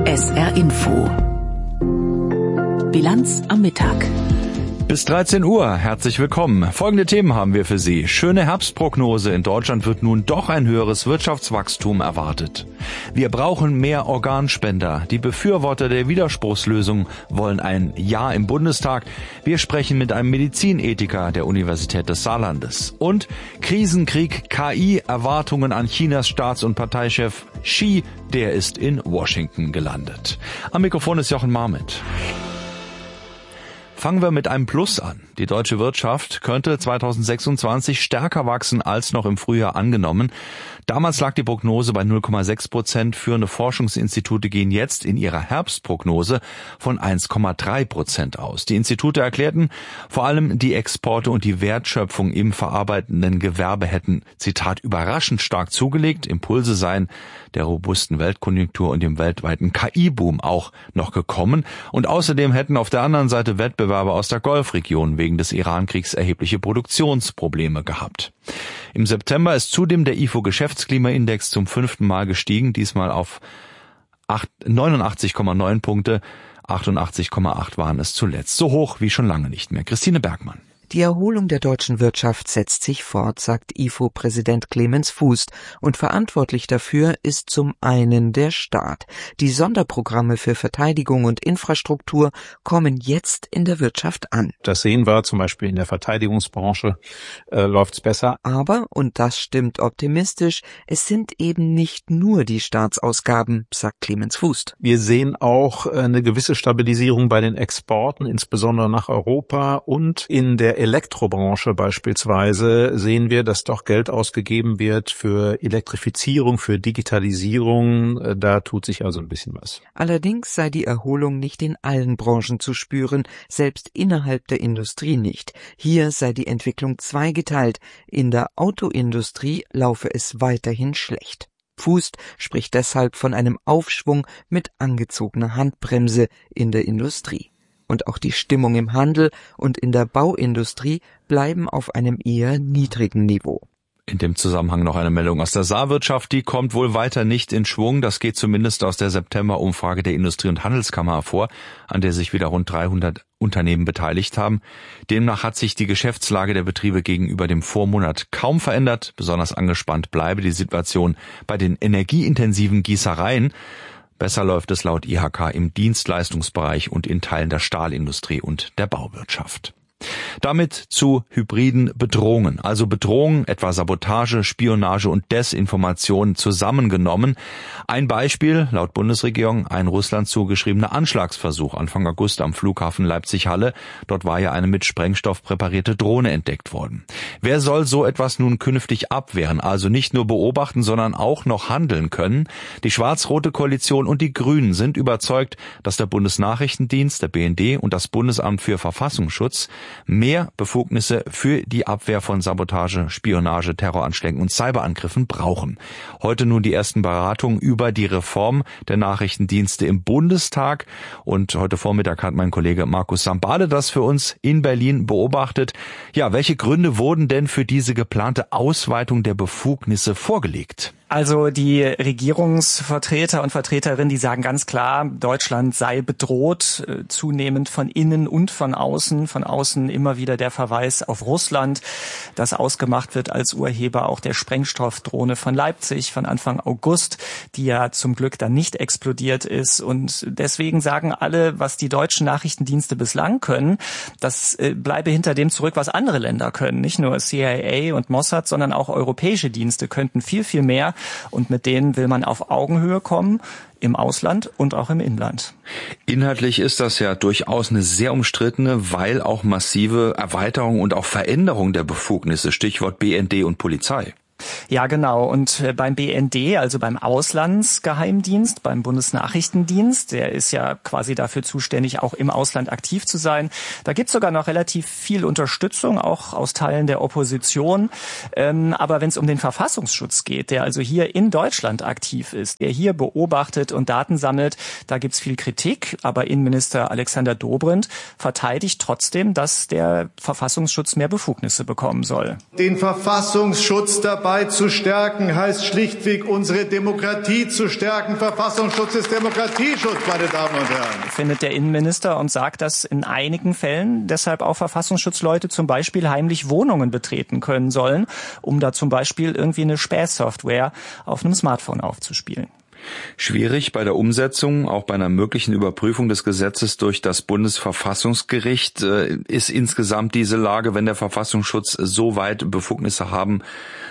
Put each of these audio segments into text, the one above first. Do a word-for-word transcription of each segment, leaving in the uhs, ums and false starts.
S R Info. Bilanz am Mittag. Bis dreizehn Uhr, herzlich willkommen. Folgende Themen haben wir für Sie. Schöne Herbstprognose. In Deutschland wird nun doch ein höheres Wirtschaftswachstum erwartet. Wir brauchen mehr Organspender. Die Befürworter der Widerspruchslösung wollen ein Ja im Bundestag. Wir sprechen mit einem Medizinethiker der Universität des Saarlandes. Und Krisenkrieg, K I, Erwartungen an Chinas Staats- und Parteichef Xi, der ist in Washington gelandet. Am Mikrofon ist Jochen Marmit. Fangen wir mit einem Plus an. Die deutsche Wirtschaft könnte zweitausendsechsundzwanzig stärker wachsen als noch im Frühjahr angenommen. Damals lag die Prognose bei null Komma sechs Prozent. Führende Forschungsinstitute gehen jetzt in ihrer Herbstprognose von eins Komma drei Prozent aus. Die Institute erklärten, vor allem die Exporte und die Wertschöpfung im verarbeitenden Gewerbe hätten, Zitat, überraschend stark zugelegt. Impulse seien der robusten Weltkonjunktur und dem weltweiten K I-Boom auch noch gekommen. Und außerdem hätten auf der anderen Seite Wettbewerber aus der Golfregion wegen des Iran-Kriegs erhebliche Produktionsprobleme gehabt. Im September ist zudem der I F O-Geschäftsklimaindex zum fünften Mal gestiegen, diesmal auf neunundachtzig Komma neun Punkte, achtundachtzig Komma acht waren es zuletzt. So hoch wie schon lange nicht mehr. Christine Bergmann. Die Erholung der deutschen Wirtschaft setzt sich fort, sagt I F O-Präsident Clemens Fuß. Und verantwortlich dafür ist zum einen der Staat. Die Sonderprogramme für Verteidigung und Infrastruktur kommen jetzt in der Wirtschaft an. Das sehen wir zum Beispiel in der Verteidigungsbranche, äh, läuft's besser. Aber, und das stimmt optimistisch, es sind eben nicht nur die Staatsausgaben, sagt Clemens Fuß. Wir sehen auch eine gewisse Stabilisierung bei den Exporten, insbesondere nach Europa, und in der Elektrobranche beispielsweise sehen wir, dass doch Geld ausgegeben wird für Elektrifizierung, für Digitalisierung. Da tut sich also ein bisschen was. Allerdings sei die Erholung nicht in allen Branchen zu spüren, selbst innerhalb der Industrie nicht. Hier sei die Entwicklung zweigeteilt. In der Autoindustrie laufe es weiterhin schlecht. Fuß spricht deshalb von einem Aufschwung mit angezogener Handbremse in der Industrie. Und auch die Stimmung im Handel und in der Bauindustrie bleiben auf einem eher niedrigen Niveau. In dem Zusammenhang noch eine Meldung aus der Saarwirtschaft, die kommt wohl weiter nicht in Schwung. Das geht zumindest aus der September-Umfrage der Industrie- und Handelskammer hervor, an der sich wieder rund dreihundert Unternehmen beteiligt haben. Demnach hat sich die Geschäftslage der Betriebe gegenüber dem Vormonat kaum verändert. Besonders angespannt bleibe die Situation bei den energieintensiven Gießereien. Besser läuft es laut I H K im Dienstleistungsbereich und in Teilen der Stahlindustrie und der Bauwirtschaft. Damit zu hybriden Bedrohungen, also Bedrohungen, etwa Sabotage, Spionage und Desinformation zusammengenommen. Ein Beispiel, laut Bundesregierung, ein Russland zugeschriebener Anschlagsversuch Anfang August am Flughafen Leipzig-Halle. Dort war ja eine mit Sprengstoff präparierte Drohne entdeckt worden. Wer soll so etwas nun künftig abwehren, also nicht nur beobachten, sondern auch noch handeln können? Die schwarz-rote Koalition und die Grünen sind überzeugt, dass der Bundesnachrichtendienst, der B N D und das Bundesamt für Verfassungsschutz mehr Befugnisse für die Abwehr von Sabotage, Spionage, Terroranschlägen und Cyberangriffen brauchen. Heute nun die ersten Beratungen über die Reform der Nachrichtendienste im Bundestag. Und heute Vormittag hat mein Kollege Markus Sambale das für uns in Berlin beobachtet. Ja, welche Gründe wurden denn für diese geplante Ausweitung der Befugnisse vorgelegt? Also die Regierungsvertreter und Vertreterinnen, die sagen ganz klar, Deutschland sei bedroht, äh, zunehmend von innen und von außen. Von außen immer wieder der Verweis auf Russland, das ausgemacht wird als Urheber auch der Sprengstoffdrohne von Leipzig von Anfang August, die ja zum Glück dann nicht explodiert ist. Und deswegen sagen alle, was die deutschen Nachrichtendienste bislang können, das äh, bleibe hinter dem zurück, was andere Länder können. Nicht nur C I A und Mossad, sondern auch europäische Dienste könnten viel, viel mehr. Und mit denen will man auf Augenhöhe kommen, im Ausland und auch im Inland. Inhaltlich ist das ja durchaus eine sehr umstrittene, weil auch massive Erweiterung und auch Veränderung der Befugnisse, Stichwort B N D und Polizei. Ja, genau. Und beim B N D, also beim Auslandsgeheimdienst, beim Bundesnachrichtendienst, der ist ja quasi dafür zuständig, auch im Ausland aktiv zu sein. Da gibt's sogar noch relativ viel Unterstützung, auch aus Teilen der Opposition. Ähm, aber wenn es um den Verfassungsschutz geht, der also hier in Deutschland aktiv ist, der hier beobachtet und Daten sammelt, da gibt's viel Kritik. Aber Innenminister Alexander Dobrindt verteidigt trotzdem, dass der Verfassungsschutz mehr Befugnisse bekommen soll. Den Verfassungsschutz dabei Arbeit zu stärken, heißt schlichtweg, unsere Demokratie zu stärken. Verfassungsschutz ist Demokratieschutz, meine Damen und Herren. Findet der Innenminister und sagt, dass in einigen Fällen deshalb auch Verfassungsschutzleute zum Beispiel heimlich Wohnungen betreten können sollen, um da zum Beispiel irgendwie eine Spähsoftware auf einem Smartphone aufzuspielen. Schwierig bei der Umsetzung, auch bei einer möglichen Überprüfung des Gesetzes durch das Bundesverfassungsgericht, ist insgesamt diese Lage, wenn der Verfassungsschutz so weit Befugnisse haben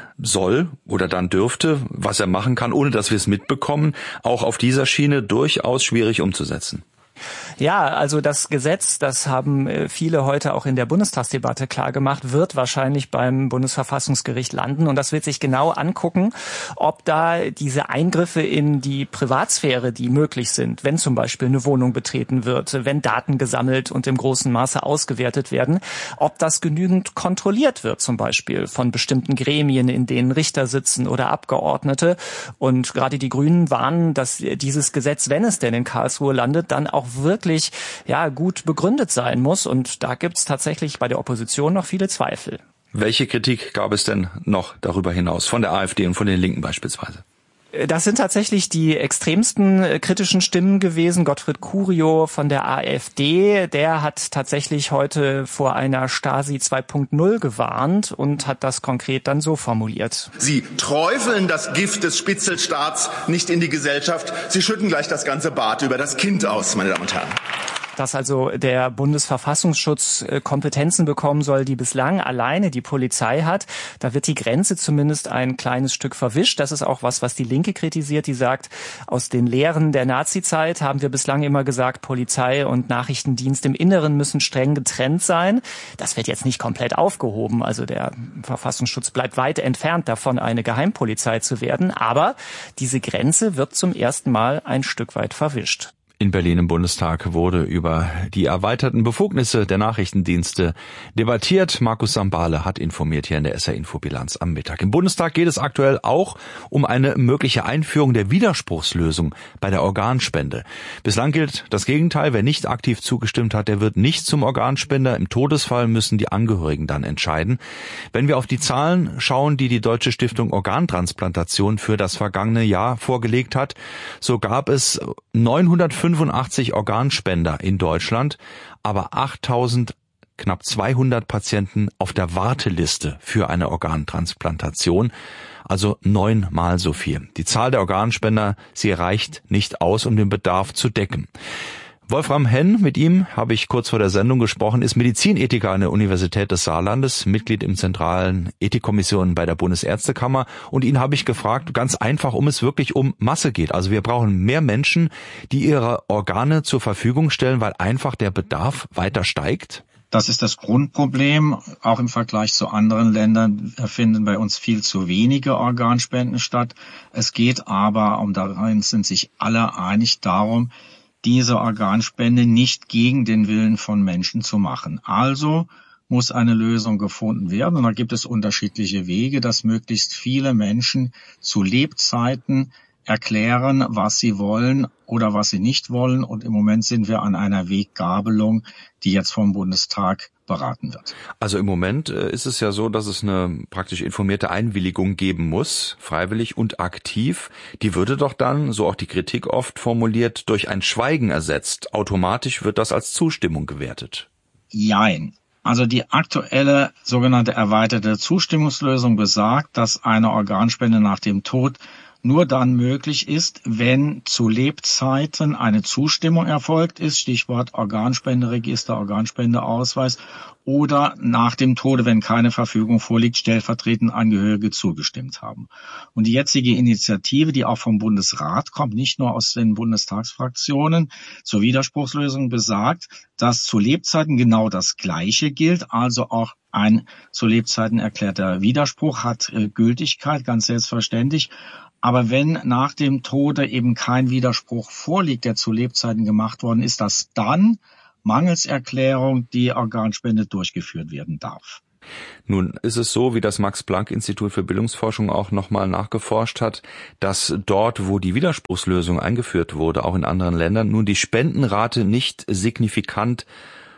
soll oder dann dürfte, was er machen kann, ohne dass wir es mitbekommen, auch auf dieser Schiene durchaus schwierig umzusetzen. Ja, also das Gesetz, das haben viele heute auch in der Bundestagsdebatte klargemacht, wird wahrscheinlich beim Bundesverfassungsgericht landen. Und das wird sich genau angucken, ob da diese Eingriffe in die Privatsphäre, die möglich sind, wenn zum Beispiel eine Wohnung betreten wird, wenn Daten gesammelt und im großen Maße ausgewertet werden, ob das genügend kontrolliert wird, zum Beispiel von bestimmten Gremien, in denen Richter sitzen oder Abgeordnete. Und gerade die Grünen warnen, dass dieses Gesetz, wenn es denn in Karlsruhe landet, dann auch wirklich ja gut begründet sein muss. Und da gibt es tatsächlich bei der Opposition noch viele Zweifel. Welche Kritik gab es denn noch darüber hinaus, von der AfD und von den Linken beispielsweise? Das sind tatsächlich die extremsten kritischen Stimmen gewesen. Gottfried Curio von der AfD, der hat tatsächlich heute vor einer Stasi zwei Punkt null gewarnt und hat das konkret dann so formuliert. Sie träufeln das Gift des Spitzelstaats nicht in die Gesellschaft. Sie schütten gleich das ganze Bad über das Kind aus, meine Damen und Herren. Dass also der Bundesverfassungsschutz Kompetenzen bekommen soll, die bislang alleine die Polizei hat. Da wird die Grenze zumindest ein kleines Stück verwischt. Das ist auch was, was die Linke kritisiert. Die sagt, aus den Lehren der Nazizeit haben wir bislang immer gesagt, Polizei und Nachrichtendienst im Inneren müssen streng getrennt sein. Das wird jetzt nicht komplett aufgehoben. Also der Verfassungsschutz bleibt weit entfernt davon, eine Geheimpolizei zu werden. Aber diese Grenze wird zum ersten Mal ein Stück weit verwischt. In Berlin im Bundestag wurde über die erweiterten Befugnisse der Nachrichtendienste debattiert. Markus Sambale hat informiert hier in der S R-Info-Bilanz am Mittag. Im Bundestag geht es aktuell auch um eine mögliche Einführung der Widerspruchslösung bei der Organspende. Bislang gilt das Gegenteil. Wer nicht aktiv zugestimmt hat, der wird nicht zum Organspender. Im Todesfall müssen die Angehörigen dann entscheiden. Wenn wir auf die Zahlen schauen, die die Deutsche Stiftung Organtransplantation für das vergangene Jahr vorgelegt hat, so gab es neunhundertfünfundachtzig Organspender in Deutschland, aber achttausend, knapp zweihundert Patienten auf der Warteliste für eine Organtransplantation, also neunmal so viel. Die Zahl der Organspender, sie reicht nicht aus, um den Bedarf zu decken. Wolfram Henn, mit ihm habe ich kurz vor der Sendung gesprochen, ist Medizinethiker an der Universität des Saarlandes, Mitglied im zentralen Ethikkommission bei der Bundesärztekammer. Und ihn habe ich gefragt, ganz einfach, um es wirklich um Masse geht. Also wir brauchen mehr Menschen, die ihre Organe zur Verfügung stellen, weil einfach der Bedarf weiter steigt. Das ist das Grundproblem. Auch im Vergleich zu anderen Ländern finden bei uns viel zu wenige Organspenden statt. Es geht aber, und darin sind sich alle einig, darum, diese Organspende nicht gegen den Willen von Menschen zu machen. Also muss eine Lösung gefunden werden. Und da gibt es unterschiedliche Wege, dass möglichst viele Menschen zu Lebzeiten erklären, was sie wollen oder was sie nicht wollen. Und im Moment sind wir an einer Weggabelung, die jetzt vom Bundestag beraten wird. Also im Moment ist es ja so, dass es eine praktisch informierte Einwilligung geben muss, freiwillig und aktiv. Die würde doch dann, so auch die Kritik oft formuliert, durch ein Schweigen ersetzt. Automatisch wird das als Zustimmung gewertet. Jein. Also die aktuelle sogenannte erweiterte Zustimmungslösung besagt, dass eine Organspende nach dem Tod nur dann möglich ist, wenn zu Lebzeiten eine Zustimmung erfolgt ist, Stichwort Organspenderegister, Organspendeausweis, oder nach dem Tode, wenn keine Verfügung vorliegt, stellvertretend Angehörige zugestimmt haben. Und die jetzige Initiative, die auch vom Bundesrat kommt, nicht nur aus den Bundestagsfraktionen, zur Widerspruchslösung besagt, dass zu Lebzeiten genau das Gleiche gilt, also auch ein zu Lebzeiten erklärter Widerspruch hat äh, Gültigkeit, ganz selbstverständlich. Aber wenn nach dem Tode eben kein Widerspruch vorliegt, der zu Lebzeiten gemacht worden ist, dass dann mangels Erklärung die Organspende durchgeführt werden darf. Nun ist es so, wie das Max-Planck-Institut für Bildungsforschung auch nochmal nachgeforscht hat, dass dort, wo die Widerspruchslösung eingeführt wurde, auch in anderen Ländern, nun die Spendenrate nicht signifikant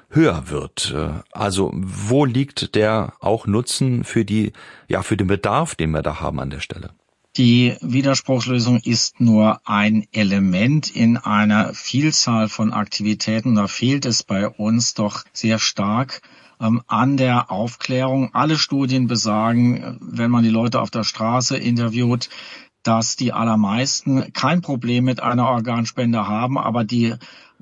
höher wird. Also wo liegt der auch Nutzen für die, ja, für den Bedarf, den wir da haben an der Stelle? Die Widerspruchslösung ist nur ein Element in einer Vielzahl von Aktivitäten. Da fehlt es bei uns doch sehr stark ähm, an der Aufklärung. Alle Studien besagen, wenn man die Leute auf der Straße interviewt, dass die allermeisten kein Problem mit einer Organspende haben, aber die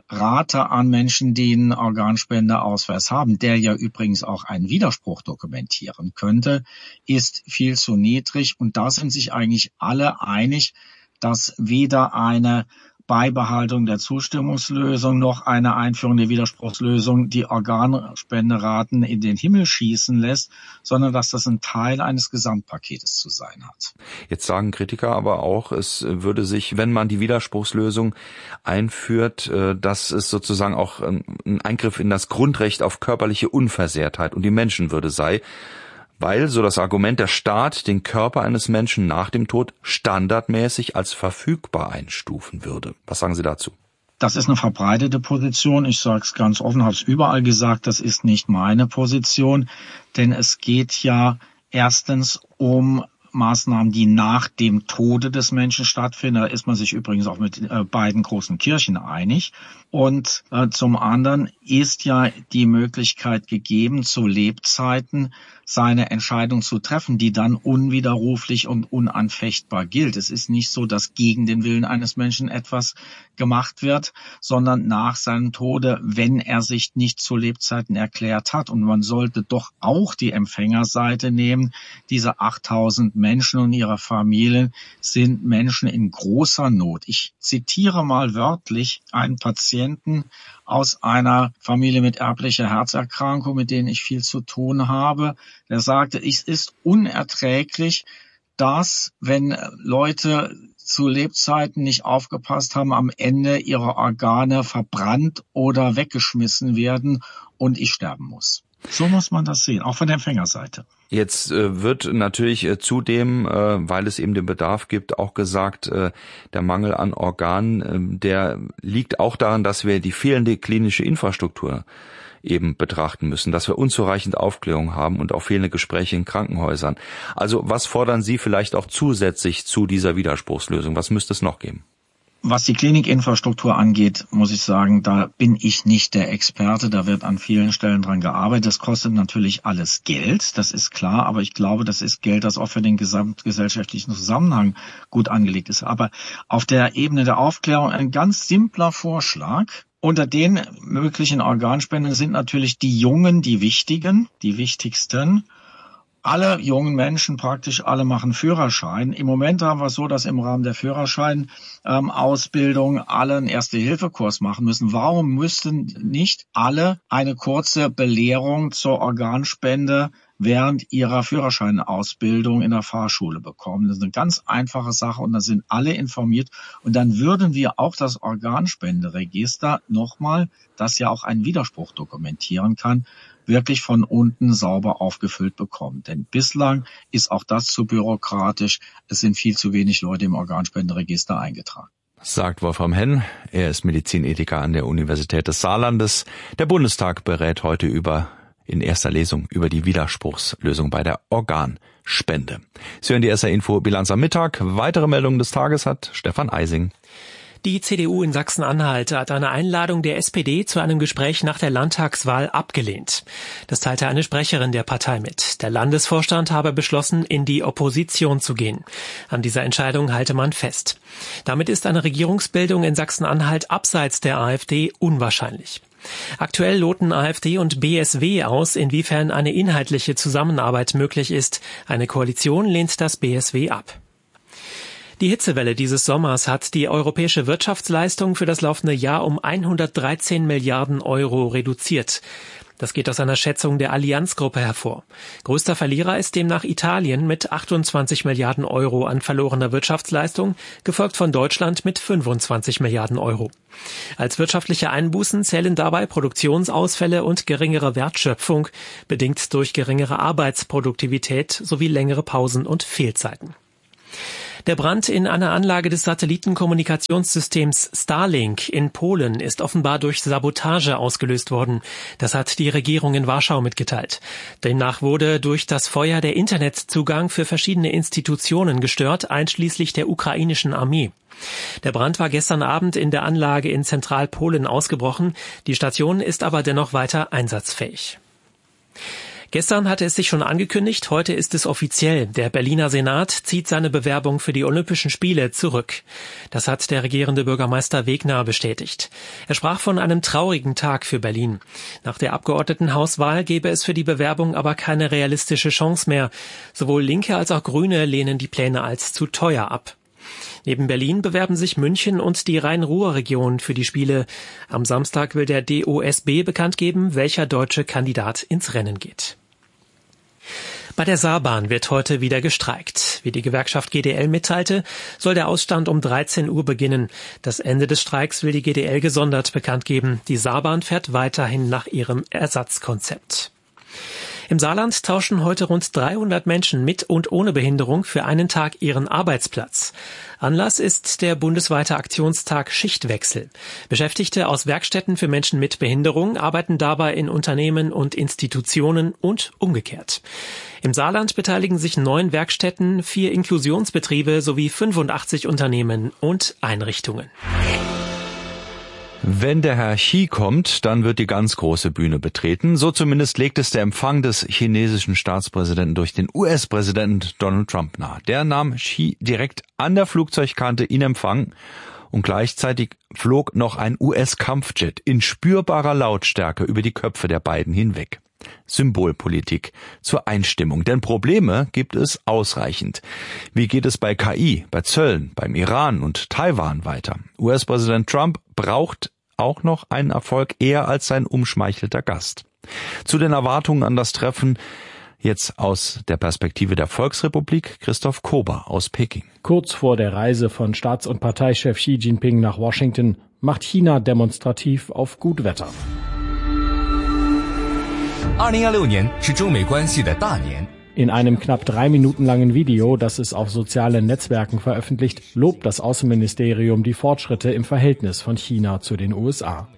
Rate an Menschen, die einen Organspendeausweis haben, der ja übrigens auch einen Widerspruch dokumentieren könnte, ist viel zu niedrig. Und da sind sich eigentlich alle einig, dass weder eine Beibehaltung der Zustimmungslösung noch eine Einführung der Widerspruchslösung die Organspenderaten in den Himmel schießen lässt, sondern dass das ein Teil eines Gesamtpaketes zu sein hat. Jetzt sagen Kritiker aber auch, es würde sich, wenn man die Widerspruchslösung einführt, dass es sozusagen auch ein Eingriff in das Grundrecht auf körperliche Unversehrtheit und die Menschenwürde sei, weil, so das Argument, der Staat den Körper eines Menschen nach dem Tod standardmäßig als verfügbar einstufen würde. Was sagen Sie dazu? Das ist eine verbreitete Position. Ich sage es ganz offen, habe es überall gesagt, das ist nicht meine Position, denn es geht ja erstens um Maßnahmen, die nach dem Tode des Menschen stattfinden. Da ist man sich übrigens auch mit äh, beiden großen Kirchen einig. Und äh, zum anderen ist ja die Möglichkeit gegeben, zu Lebzeiten seine Entscheidung zu treffen, die dann unwiderruflich und unanfechtbar gilt. Es ist nicht so, dass gegen den Willen eines Menschen etwas gemacht wird, sondern nach seinem Tode, wenn er sich nicht zu Lebzeiten erklärt hat. Und man sollte doch auch die Empfängerseite nehmen. Diese achttausend Menschen und ihre Familien sind Menschen in großer Not. Ich zitiere mal wörtlich einen Patienten aus einer Familie mit erblicher Herzerkrankung, mit denen ich viel zu tun habe. Der sagte, es ist unerträglich, dass, wenn Leute zu Lebzeiten nicht aufgepasst haben, am Ende ihre Organe verbrannt oder weggeschmissen werden und ich sterben muss. So muss man das sehen, auch von der Empfängerseite. Jetzt äh, wird natürlich äh, zudem, äh, weil es eben den Bedarf gibt, auch gesagt, äh, der Mangel an Organen, äh, der liegt auch daran, dass wir die fehlende klinische Infrastruktur eben betrachten müssen, dass wir unzureichend Aufklärung haben und auch fehlende Gespräche in Krankenhäusern. Also was fordern Sie vielleicht auch zusätzlich zu dieser Widerspruchslösung? Was müsste es noch geben? Was die Klinikinfrastruktur angeht, muss ich sagen, da bin ich nicht der Experte. Da wird an vielen Stellen dran gearbeitet. Das kostet natürlich alles Geld, das ist klar. Aber ich glaube, das ist Geld, das auch für den gesamtgesellschaftlichen Zusammenhang gut angelegt ist. Aber auf der Ebene der Aufklärung ein ganz simpler Vorschlag. Unter den möglichen Organspenden sind natürlich die Jungen, die wichtigen, die wichtigsten. Alle jungen Menschen, praktisch alle, machen Führerschein. Im Moment haben wir es so, dass im Rahmen der Führerschein-Ausbildung ähm, alle einen Erste-Hilfe-Kurs machen müssen. Warum müssten nicht alle eine kurze Belehrung zur Organspende während ihrer Führerscheinausbildung in der Fahrschule bekommen? Das ist eine ganz einfache Sache und da sind alle informiert. Und dann würden wir auch das Organspenderegister nochmal, das ja auch einen Widerspruch dokumentieren kann, wirklich von unten sauber aufgefüllt bekommen. Denn bislang ist auch das zu bürokratisch. Es sind viel zu wenig Leute im Organspenderegister eingetragen. Sagt Wolfram Henn. Er ist Medizinethiker an der Universität des Saarlandes. Der Bundestag berät heute über in erster Lesung über die Widerspruchslösung bei der Organspende. Sie hören die S R Info Bilanz am Mittag. Weitere Meldungen des Tages hat Stefan Eising. Die C D U in Sachsen-Anhalt hat eine Einladung der S P D zu einem Gespräch nach der Landtagswahl abgelehnt. Das teilte eine Sprecherin der Partei mit. Der Landesvorstand habe beschlossen, in die Opposition zu gehen. An dieser Entscheidung halte man fest. Damit ist eine Regierungsbildung in Sachsen-Anhalt abseits der AfD unwahrscheinlich. Aktuell loten AfD und B S W aus, inwiefern eine inhaltliche Zusammenarbeit möglich ist. Eine Koalition lehnt das B S W ab. Die Hitzewelle dieses Sommers hat die europäische Wirtschaftsleistung für das laufende Jahr um hundertdreizehn Milliarden Euro reduziert. Das geht aus einer Schätzung der Allianz-Gruppe hervor. Größter Verlierer ist demnach Italien mit achtundzwanzig Milliarden Euro an verlorener Wirtschaftsleistung, gefolgt von Deutschland mit fünfundzwanzig Milliarden Euro. Als wirtschaftliche Einbußen zählen dabei Produktionsausfälle und geringere Wertschöpfung, bedingt durch geringere Arbeitsproduktivität sowie längere Pausen und Fehlzeiten. Der Brand in einer Anlage des Satellitenkommunikationssystems Starlink in Polen ist offenbar durch Sabotage ausgelöst worden. Das hat die Regierung in Warschau mitgeteilt. Demnach wurde durch das Feuer der Internetzugang für verschiedene Institutionen gestört, einschließlich der ukrainischen Armee. Der Brand war gestern Abend in der Anlage in Zentralpolen ausgebrochen. Die Station ist aber dennoch weiter einsatzfähig. Gestern hatte es sich schon angekündigt, heute ist es offiziell. Der Berliner Senat zieht seine Bewerbung für die Olympischen Spiele zurück. Das hat der regierende Bürgermeister Wegner bestätigt. Er sprach von einem traurigen Tag für Berlin. Nach der Abgeordnetenhauswahl gäbe es für die Bewerbung aber keine realistische Chance mehr. Sowohl Linke als auch Grüne lehnen die Pläne als zu teuer ab. Neben Berlin bewerben sich München und die Rhein-Ruhr-Region für die Spiele. Am Samstag will der D O S B bekannt geben, welcher deutsche Kandidat ins Rennen geht. Bei der Saarbahn wird heute wieder gestreikt. Wie die Gewerkschaft G D L mitteilte, soll der Ausstand um dreizehn Uhr beginnen. Das Ende des Streiks will die G D L gesondert bekannt geben. Die Saarbahn fährt weiterhin nach ihrem Ersatzkonzept. Im Saarland tauschen heute rund dreihundert Menschen mit und ohne Behinderung für einen Tag ihren Arbeitsplatz. Anlass ist der bundesweite Aktionstag Schichtwechsel. Beschäftigte aus Werkstätten für Menschen mit Behinderung arbeiten dabei in Unternehmen und Institutionen und umgekehrt. Im Saarland beteiligen sich neun Werkstätten, vier Inklusionsbetriebe sowie fünfundachtzig Unternehmen und Einrichtungen. Wenn der Herr Xi kommt, dann wird die ganz große Bühne betreten. So zumindest legt es der Empfang des chinesischen Staatspräsidenten durch den U S-Präsidenten Donald Trump nahe. Der nahm Xi direkt an der Flugzeugkante in Empfang und gleichzeitig flog noch ein U S-Kampfjet in spürbarer Lautstärke über die Köpfe der beiden hinweg. Symbolpolitik zur Einstimmung, denn Probleme gibt es ausreichend. Wie geht es bei K I, bei Zöllen, beim Iran und Taiwan weiter? U S-Präsident Trump braucht auch noch einen Erfolg eher als sein umschmeichelter Gast. Zu den Erwartungen an das Treffen jetzt aus der Perspektive der Volksrepublik Christoph Kober aus Peking. Kurz vor der Reise von Staats- und Parteichef Xi Jinping nach Washington macht China demonstrativ auf gut Wetter. In einem knapp drei Minuten langen Video, das es auf sozialen Netzwerken veröffentlicht, lobt das Außenministerium die Fortschritte im Verhältnis von China zu den U S A.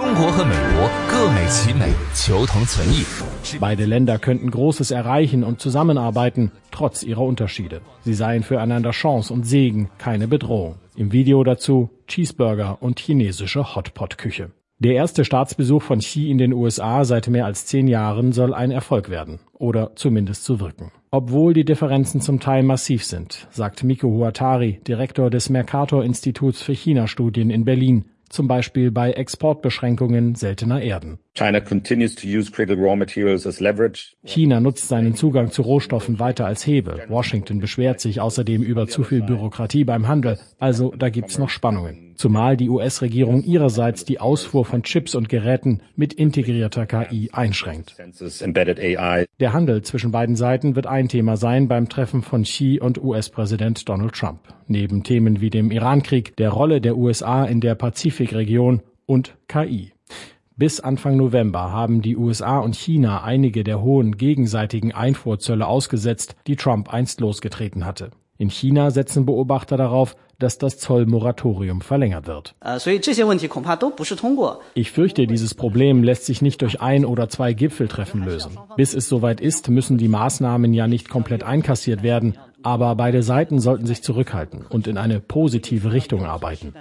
Beide Länder könnten Großes erreichen und zusammenarbeiten, trotz ihrer Unterschiede. Sie seien füreinander Chance und Segen, keine Bedrohung. Im Video dazu Cheeseburger und chinesische Hotpot-Küche. Der erste Staatsbesuch von Xi in den U S A seit mehr als zehn Jahren soll ein Erfolg werden. Oder zumindest zu wirken. Obwohl die Differenzen zum Teil massiv sind, sagt Miko Huatari, Direktor des Mercator-Instituts für China-Studien in Berlin, zum Beispiel bei Exportbeschränkungen seltener Erden. China continues to use critical raw materials as leverage. China nutzt seinen Zugang zu Rohstoffen weiter als Hebel. Washington beschwert sich außerdem über zu viel Bürokratie beim Handel. Also da gibt's noch Spannungen. Zumal die U S-Regierung ihrerseits die Ausfuhr von Chips und Geräten mit integrierter K I einschränkt. Der Handel zwischen beiden Seiten wird ein Thema sein beim Treffen von Xi und U S-Präsident Donald Trump. Neben Themen wie dem Irankrieg, der Rolle der U S A in der Pazifikregion und K I. Bis Anfang November haben die U S A und China einige der hohen gegenseitigen Einfuhrzölle ausgesetzt, die Trump einst losgetreten hatte. In China setzen Beobachter darauf, dass das Zollmoratorium verlängert wird. Ich fürchte, dieses Problem lässt sich nicht durch ein oder zwei Gipfeltreffen lösen. Bis es soweit ist, müssen die Maßnahmen ja nicht komplett einkassiert werden, aber beide Seiten sollten sich zurückhalten und in eine positive Richtung arbeiten,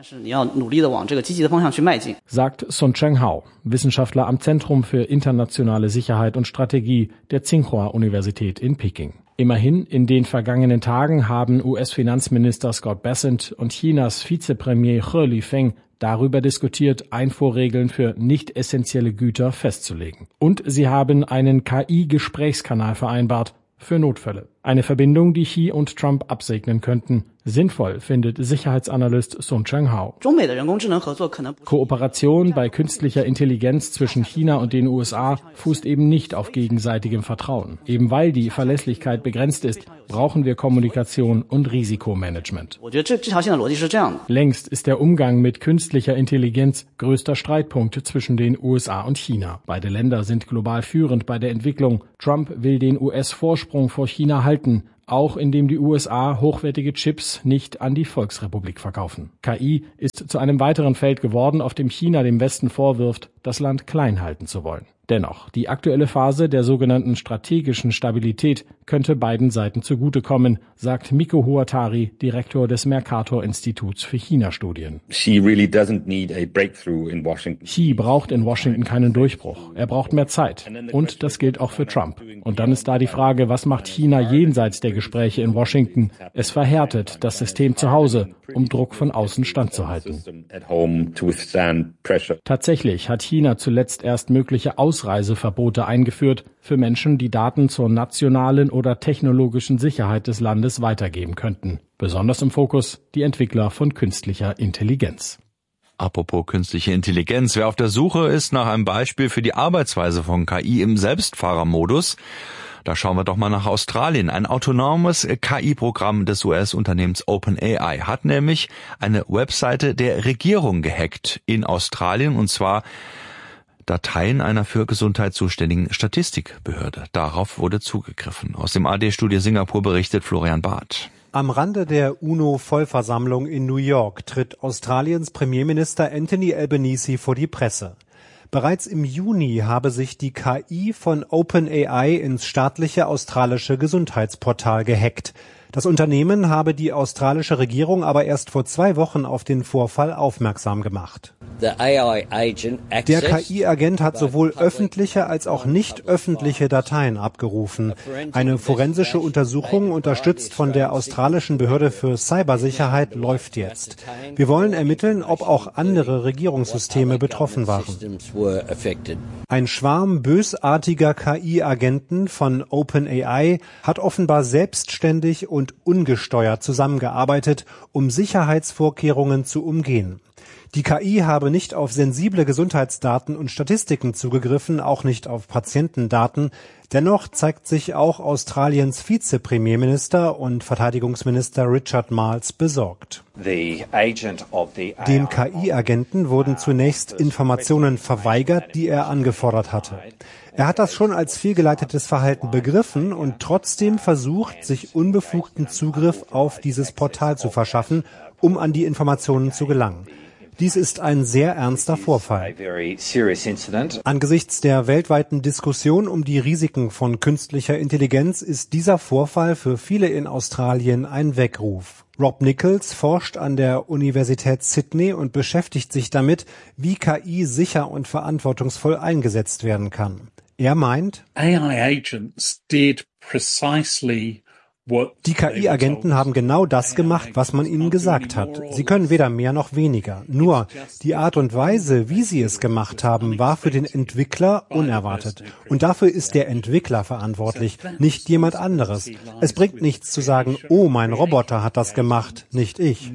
sagt Sun Cheng-hao, Wissenschaftler am Zentrum für internationale Sicherheit und Strategie der Tsinghua-Universität in Peking. Immerhin, in den vergangenen Tagen haben U S-Finanzminister Scott Bessent und Chinas Vizepremier He Lifeng darüber diskutiert, Einfuhrregeln für nicht essentielle Güter festzulegen. Und sie haben einen K I-Gesprächskanal vereinbart für Notfälle. Eine Verbindung, die Xi und Trump absegnen könnten. Sinnvoll findet Sicherheitsanalyst Sun Cheng-hao. Kooperation bei künstlicher Intelligenz zwischen China und den U S A fußt eben nicht auf gegenseitigem Vertrauen. Eben weil die Verlässlichkeit begrenzt ist, brauchen wir Kommunikation und Risikomanagement. Längst ist der Umgang mit künstlicher Intelligenz größter Streitpunkt zwischen den U S A und China. Beide Länder sind global führend bei der Entwicklung. Trump will den U S-Vorsprung vor China halten, auch indem die U S A hochwertige Chips nicht an die Volksrepublik verkaufen. K I ist zu einem weiteren Feld geworden, auf dem China dem Westen vorwirft, das Land klein halten zu wollen. Dennoch, die aktuelle Phase der sogenannten strategischen Stabilität könnte beiden Seiten zugutekommen, sagt Miko Huatari, Direktor des Mercator-Instituts für China-Studien. Xi really doesn't need a breakthrough in Washington. Xi braucht in Washington keinen Durchbruch. Er braucht mehr Zeit. Und das gilt auch für Trump. Und dann ist da die Frage, was macht China jenseits der Gespräche in Washington? Es verhärtet das System zu Hause, um Druck von außen standzuhalten. Tatsächlich hat China zuletzt erst mögliche Ausreiseverbote eingeführt für Menschen, die Daten zur nationalen oder technologischen Sicherheit des Landes weitergeben könnten. Besonders im Fokus die Entwickler von künstlicher Intelligenz. Apropos künstliche Intelligenz, wer auf der Suche ist nach einem Beispiel für die Arbeitsweise von K I im Selbstfahrermodus, da schauen wir doch mal nach Australien. Ein autonomes K I-Programm des U S-Unternehmens OpenAI hat nämlich eine Webseite der Regierung gehackt in Australien, und zwar Dateien einer für Gesundheit zuständigen Statistikbehörde. Darauf wurde zugegriffen. Aus dem A D-Studio Singapur berichtet Florian Barth. Am Rande der UNO-Vollversammlung in New York tritt Australiens Premierminister Anthony Albanese vor die Presse. Bereits im Juni habe sich die K I von OpenAI ins staatliche australische Gesundheitsportal gehackt. Das Unternehmen habe die australische Regierung aber erst vor zwei Wochen auf den Vorfall aufmerksam gemacht. Der K I-Agent hat sowohl öffentliche als auch nicht öffentliche Dateien abgerufen. Eine forensische Untersuchung, unterstützt von der australischen Behörde für Cybersicherheit, läuft jetzt. Wir wollen ermitteln, ob auch andere Regierungssysteme betroffen waren. Ein Schwarm bösartiger K I-Agenten von OpenAI hat offenbar selbstständig und ungesteuert zusammengearbeitet, um Sicherheitsvorkehrungen zu umgehen. Die K I habe nicht auf sensible Gesundheitsdaten und Statistiken zugegriffen, auch nicht auf Patientendaten. Dennoch zeigt sich auch Australiens Vizepremierminister und Verteidigungsminister Richard Marles besorgt. Dem K I-Agenten wurden zunächst Informationen verweigert, die er angefordert hatte. Er hat das schon als fehlgeleitetes Verhalten begriffen und trotzdem versucht, sich unbefugten Zugriff auf dieses Portal zu verschaffen, um an die Informationen zu gelangen. Dies ist ein sehr ernster Vorfall. Angesichts der weltweiten Diskussion um die Risiken von künstlicher Intelligenz ist dieser Vorfall für viele in Australien ein Weckruf. Rob Nichols forscht an der Universität Sydney und beschäftigt sich damit, wie K I sicher und verantwortungsvoll eingesetzt werden kann. Er meint, A I agents did precisely die K I-Agenten haben genau das gemacht, was man ihnen gesagt hat. Sie können weder mehr noch weniger. Nur die Art und Weise, wie sie es gemacht haben, war für den Entwickler unerwartet. Und dafür ist der Entwickler verantwortlich, nicht jemand anderes. Es bringt nichts zu sagen, oh, mein Roboter hat das gemacht, nicht ich.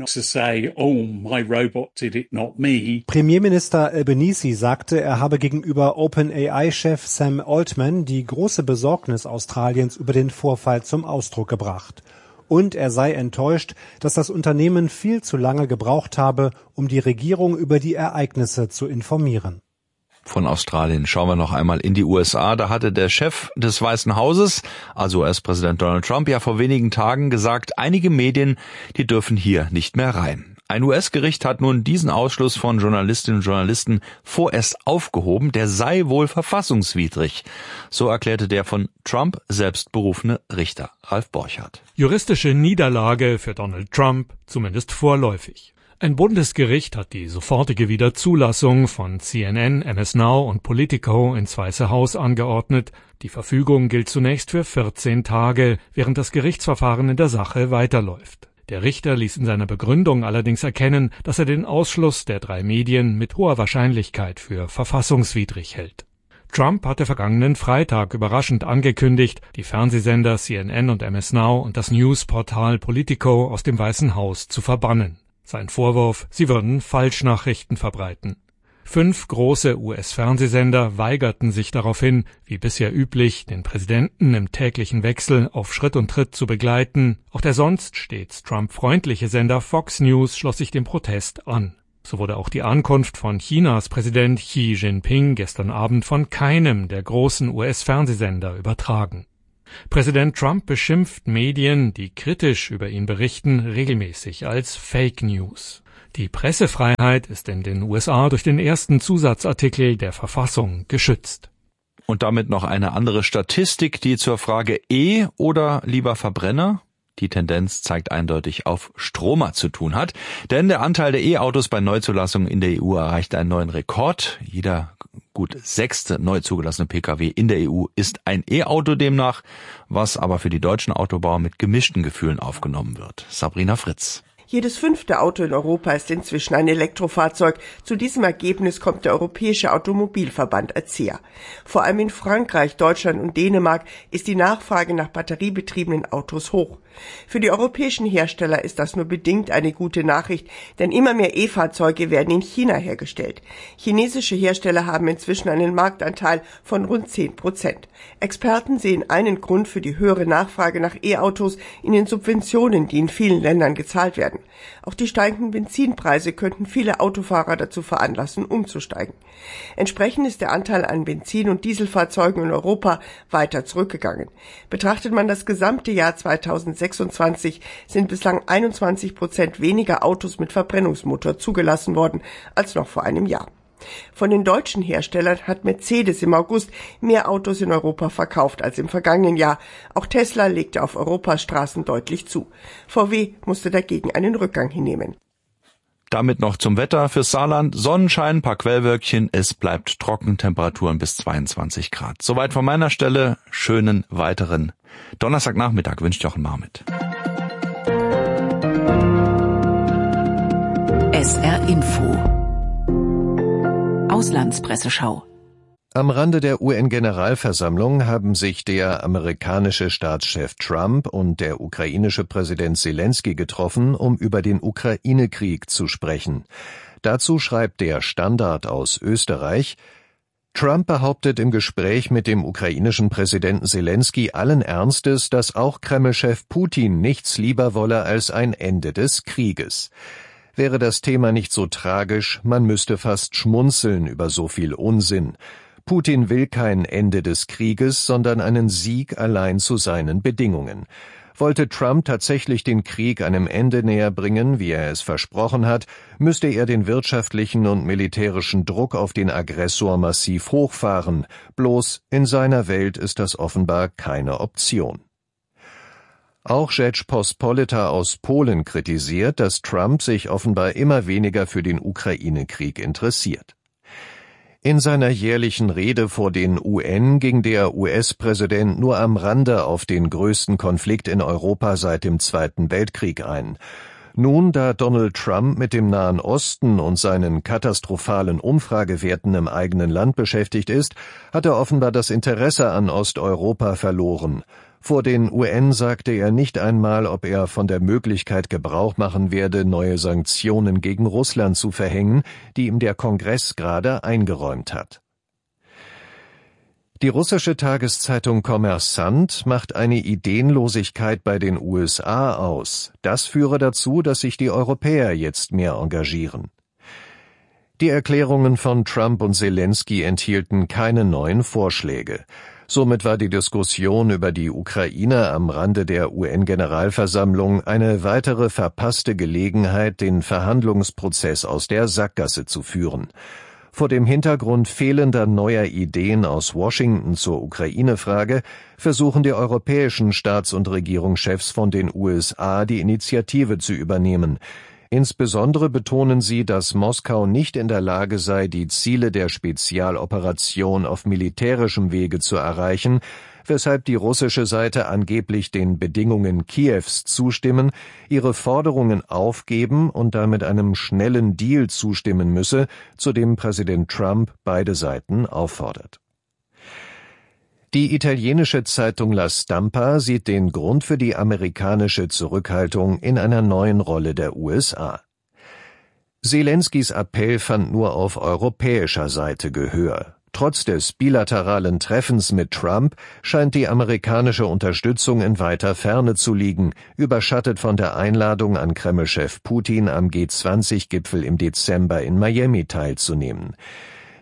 Premierminister Albanese sagte, er habe gegenüber OpenAI-Chef Sam Altman die große Besorgnis Australiens über den Vorfall zum Ausdruck gebracht. Und er sei enttäuscht, dass das Unternehmen viel zu lange gebraucht habe, um die Regierung über die Ereignisse zu informieren. Von Australien schauen wir noch einmal in die U S A. Da hatte der Chef des Weißen Hauses, also U S-Präsident Donald Trump, ja vor wenigen Tagen gesagt, einige Medien, die dürfen hier nicht mehr rein. Ein U S-Gericht hat nun diesen Ausschluss von Journalistinnen und Journalisten vorerst aufgehoben, der sei wohl verfassungswidrig. So erklärte der von Trump selbst berufene Richter Ralf Borchardt. Juristische Niederlage für Donald Trump, zumindest vorläufig. Ein Bundesgericht hat die sofortige Wiederzulassung von C N N, M S Now und Politico ins Weiße Haus angeordnet. Die Verfügung gilt zunächst für vierzehn Tage, während das Gerichtsverfahren in der Sache weiterläuft. Der Richter ließ in seiner Begründung allerdings erkennen, dass er den Ausschluss der drei Medien mit hoher Wahrscheinlichkeit für verfassungswidrig hält. Trump hatte vergangenen Freitag überraschend angekündigt, die Fernsehsender C N N und M S Now und das Newsportal Politico aus dem Weißen Haus zu verbannen. Sein Vorwurf, sie würden Falschnachrichten verbreiten. Fünf große U S-Fernsehsender weigerten sich daraufhin, wie bisher üblich, den Präsidenten im täglichen Wechsel auf Schritt und Tritt zu begleiten. Auch der sonst stets Trump-freundliche Sender Fox News schloss sich dem Protest an. So wurde auch die Ankunft von Chinas Präsident Xi Jinping gestern Abend von keinem der großen U S-Fernsehsender übertragen. Präsident Trump beschimpft Medien, die kritisch über ihn berichten, regelmäßig als Fake News. Die Pressefreiheit ist in den U S A durch den ersten Zusatzartikel der Verfassung geschützt. Und damit noch eine andere Statistik, die zur Frage E oder lieber Verbrenner? Die Tendenz zeigt eindeutig auf Stromer zu tun hat, denn der Anteil der E-Autos bei Neuzulassungen in der E U erreicht einen neuen Rekord. Jeder gut sechste neu zugelassene Pkw in der E U ist ein E-Auto demnach, was aber für die deutschen Autobauer mit gemischten Gefühlen aufgenommen wird. Sabrina Fritz. Jedes fünfte Auto in Europa ist inzwischen ein Elektrofahrzeug. Zu diesem Ergebnis kommt der Europäische Automobilverband A C E A. Vor allem in Frankreich, Deutschland und Dänemark ist die Nachfrage nach batteriebetriebenen Autos hoch. Für die europäischen Hersteller ist das nur bedingt eine gute Nachricht, denn immer mehr E-Fahrzeuge werden in China hergestellt. Chinesische Hersteller haben inzwischen einen Marktanteil von rund zehn Prozent. Experten sehen einen Grund für die höhere Nachfrage nach E-Autos in den Subventionen, die in vielen Ländern gezahlt werden. Auch die steigenden Benzinpreise könnten viele Autofahrer dazu veranlassen, umzusteigen. Entsprechend ist der Anteil an Benzin- und Dieselfahrzeugen in Europa weiter zurückgegangen. Betrachtet man das gesamte Jahr zweitausendsechsundzwanzig, sind bislang einundzwanzig Prozent weniger Autos mit Verbrennungsmotor zugelassen worden als noch vor einem Jahr. Von den deutschen Herstellern hat Mercedes im August mehr Autos in Europa verkauft als im vergangenen Jahr. Auch Tesla legte auf Europas Straßen deutlich zu. V W musste dagegen einen Rückgang hinnehmen. Damit noch zum Wetter fürs Saarland. Sonnenschein, paar Quellwölkchen, es bleibt trocken, Temperaturen bis zweiundzwanzig Grad. Soweit von meiner Stelle. Schönen weiteren Donnerstagnachmittag wünscht Jochen Marmit. S R Info Auslandspresseschau. Am Rande der U N-Generalversammlung haben sich der amerikanische Staatschef Trump und der ukrainische Präsident Selensky getroffen, um über den Ukraine-Krieg zu sprechen. Dazu schreibt der Standard aus Österreich: Trump behauptet im Gespräch mit dem ukrainischen Präsidenten Selensky allen Ernstes, dass auch Kreml-Chef Putin nichts lieber wolle als ein Ende des Krieges. Wäre das Thema nicht so tragisch, man müsste fast schmunzeln über so viel Unsinn. Putin will kein Ende des Krieges, sondern einen Sieg allein zu seinen Bedingungen. Wollte Trump tatsächlich den Krieg einem Ende näher bringen, wie er es versprochen hat, müsste er den wirtschaftlichen und militärischen Druck auf den Aggressor massiv hochfahren. Bloß in seiner Welt ist das offenbar keine Option. Auch Rzeczpospolita aus Polen kritisiert, dass Trump sich offenbar immer weniger für den Ukraine-Krieg interessiert. In seiner jährlichen Rede vor den U N ging der U S-Präsident nur am Rande auf den größten Konflikt in Europa seit dem Zweiten Weltkrieg ein. Nun, da Donald Trump mit dem Nahen Osten und seinen katastrophalen Umfragewerten im eigenen Land beschäftigt ist, hat er offenbar das Interesse an Osteuropa verloren. Vor den U N sagte er nicht einmal, ob er von der Möglichkeit Gebrauch machen werde, neue Sanktionen gegen Russland zu verhängen, die ihm der Kongress gerade eingeräumt hat. Die russische Tageszeitung Kommersant macht eine Ideenlosigkeit bei den U S A aus. Das führe dazu, dass sich die Europäer jetzt mehr engagieren. Die Erklärungen von Trump und Selensky enthielten keine neuen Vorschläge. Somit war die Diskussion über die Ukraine am Rande der U N-Generalversammlung eine weitere verpasste Gelegenheit, den Verhandlungsprozess aus der Sackgasse zu führen. Vor dem Hintergrund fehlender neuer Ideen aus Washington zur Ukraine-Frage versuchen die europäischen Staats- und Regierungschefs von den U S A die Initiative zu übernehmen. Insbesondere betonen sie, dass Moskau nicht in der Lage sei, die Ziele der Spezialoperation auf militärischem Wege zu erreichen, weshalb die russische Seite angeblich den Bedingungen Kiews zustimmen, ihre Forderungen aufgeben und damit einem schnellen Deal zustimmen müsse, zu dem Präsident Trump beide Seiten auffordert. Die italienische Zeitung La Stampa sieht den Grund für die amerikanische Zurückhaltung in einer neuen Rolle der U S A. Selenskys Appell fand nur auf europäischer Seite Gehör. Trotz des bilateralen Treffens mit Trump scheint die amerikanische Unterstützung in weiter Ferne zu liegen, überschattet von der Einladung an Kreml-Chef Putin am G zwanzig Gipfel im Dezember in Miami teilzunehmen.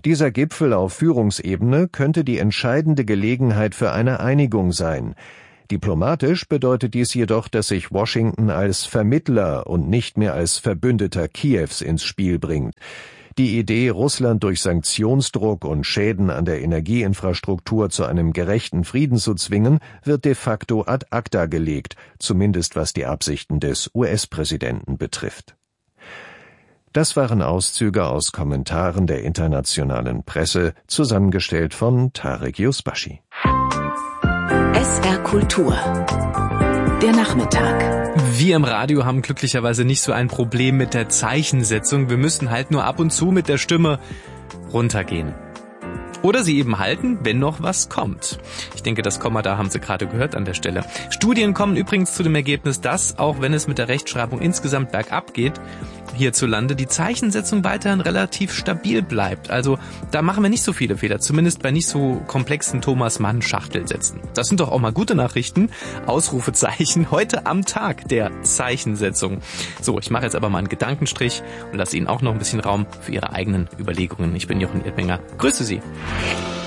Dieser Gipfel auf Führungsebene könnte die entscheidende Gelegenheit für eine Einigung sein. Diplomatisch bedeutet dies jedoch, dass sich Washington als Vermittler und nicht mehr als Verbündeter Kiews ins Spiel bringt. Die Idee, Russland durch Sanktionsdruck und Schäden an der Energieinfrastruktur zu einem gerechten Frieden zu zwingen, wird de facto ad acta gelegt, zumindest was die Absichten des U S-Präsidenten betrifft. Das waren Auszüge aus Kommentaren der internationalen Presse, zusammengestellt von Tarek Yusbashi. S R Kultur. Der Nachmittag. Wir im Radio haben glücklicherweise nicht so ein Problem mit der Zeichensetzung. Wir müssen halt nur ab und zu mit der Stimme runtergehen. Oder sie eben halten, wenn noch was kommt. Ich denke, das Komma da haben Sie gerade gehört an der Stelle. Studien kommen übrigens zu dem Ergebnis, dass, auch wenn es mit der Rechtschreibung insgesamt bergab geht, hierzulande die Zeichensetzung weiterhin relativ stabil bleibt. Also da machen wir nicht so viele Fehler, zumindest bei nicht so komplexen Thomas-Mann-Schachtelsätzen. Das sind doch auch mal gute Nachrichten. Ausrufezeichen heute am Tag der Zeichensetzung. So, ich mache jetzt aber mal einen Gedankenstrich und lasse Ihnen auch noch ein bisschen Raum für Ihre eigenen Überlegungen. Ich bin Jochen Erdminger. Grüße Sie.